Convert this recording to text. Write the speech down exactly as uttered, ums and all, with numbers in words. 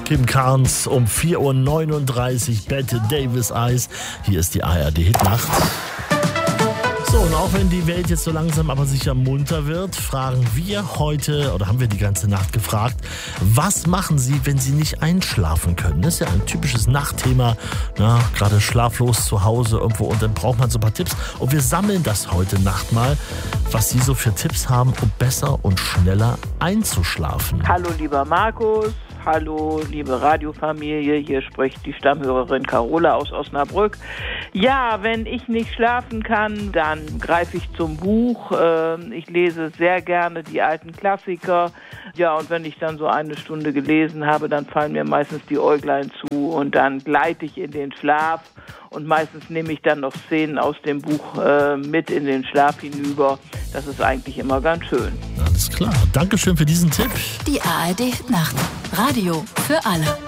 Kim Carnes um vier Uhr neununddreißig, Bette Davis Eyes. Hier ist die A R D-Hitnacht. So, und auch wenn die Welt jetzt so langsam aber sicher munter wird, fragen wir heute, oder haben wir die ganze Nacht gefragt, was machen Sie, wenn Sie nicht einschlafen können? Das ist ja ein typisches Nachtthema, na, gerade schlaflos zu Hause irgendwo, und dann braucht man so ein paar Tipps. Und wir sammeln das heute Nacht mal, was Sie so für Tipps haben, um besser und schneller einzuschlafen. Hallo lieber Markus, hallo liebe Radiofamilie, hier spricht die Stammhörerin Carola aus Osnabrück. Ja, wenn ich nicht schlafen kann, dann greife ich zum Buch. Ich lese sehr gerne die alten Klassiker. Ja, und wenn ich dann so eine Stunde gelesen habe, dann fallen mir meistens die Äuglein zu und dann gleite ich in den Schlaf. Und meistens nehme ich dann noch Szenen aus dem Buch äh, mit in den Schlaf hinüber. Das ist eigentlich immer ganz schön. Alles klar. Dankeschön für diesen Tipp. Die A R D-Nacht. Radio für alle.